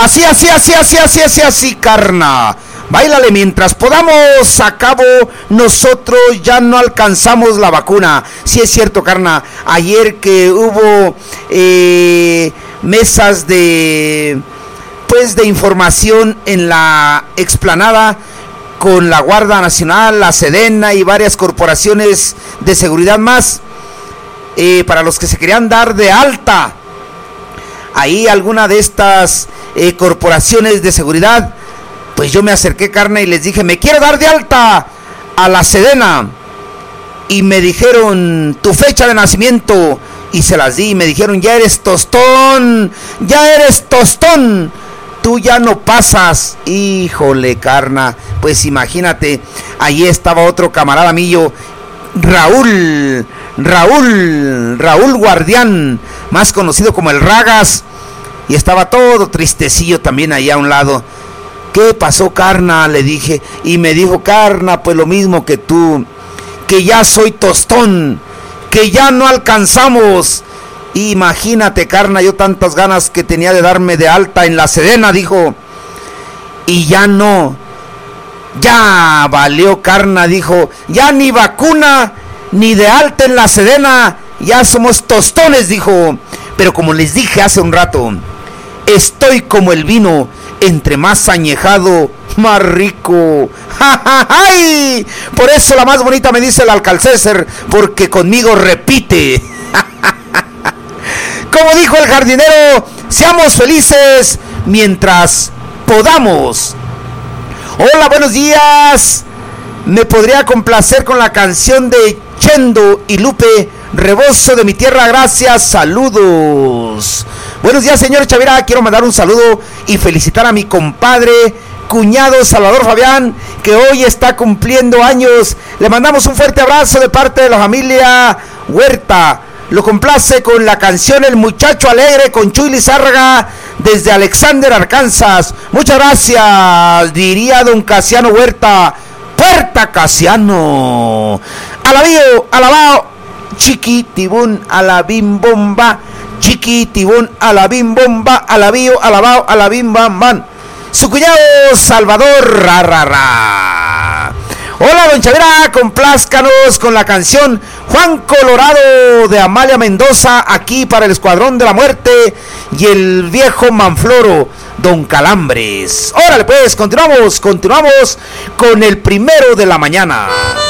Así, carna. Báilale mientras podamos. A cabo, nosotros ya no alcanzamos la vacuna. Sí es cierto, carna. Ayer que hubo mesas de información en la explanada con la Guardia Nacional, la Sedena y varias corporaciones de seguridad más, para los que se querían dar de alta. Ahí alguna de estas corporaciones de seguridad, pues yo me acerqué, carne, y les dije, me quiero dar de alta a la Sedena. Y me dijeron, tu fecha de nacimiento, y se las di, y me dijeron, ya eres tostón, tú ya no pasas. Híjole, carna, pues imagínate, ahí estaba otro camarada mío, Raúl Guardián, más conocido como el Ragas, y estaba todo tristecillo también ahí a un lado. ¿Qué pasó, carna?, le dije, y me dijo, carna, pues lo mismo que tú, que ya soy tostón, que ya no alcanzamos. Imagínate, carna, yo tantas ganas que tenía de darme de alta en la Sedena, dijo, y ya no, ya valió, carna, dijo, ya ni vacuna, ni de alta en la Sedena, ya somos tostones, dijo. Pero como les dije hace un rato, estoy como el vino, entre más añejado, más rico. ¡Ay! Por eso la más bonita me dice el Alcalcéser, porque conmigo repite. Como dijo el jardinero, seamos felices mientras podamos. Hola, buenos días. Me podría complacer con la canción de Chendo y Lupe, Rebozo de mi tierra, gracias, saludos. Buenos días, señor Chavira, quiero mandar un saludo y felicitar a mi compadre, cuñado Salvador Fabián, que hoy está cumpliendo años. Le mandamos un fuerte abrazo de parte de la familia Huerta. Lo complace con la canción El Muchacho Alegre con Chuy Lizárraga desde Alexander, Arkansas. Muchas gracias, diría don Casiano Huerta. Puerta Casiano. Alabao, chiquitibún, alabim bomba, chiquitibún, alabim bomba, alabío, alabao, alabim bam bam. Su cuñado Salvador, ra. Hola, don Chavira, complázcanos con la canción Juan Colorado de Amalia Mendoza, aquí para el Escuadrón de la Muerte y el viejo Manfloro, don Calambres. Órale pues, continuamos con el primero de la mañana.